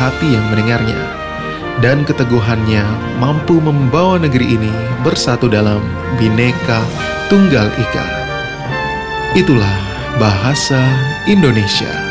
hati yang mendengarnya, dan keteguhannya mampu membawa negeri ini bersatu dalam Bhinneka Tunggal Ika. Itulah bahasa Indonesia.